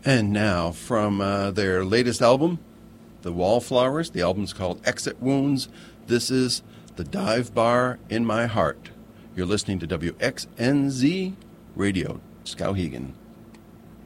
And now, from their latest album, The Wallflowers, the album's called Exit Wounds. This is The Dive Bar in My Heart. You're listening to WXNZ Radio, Skowhegan.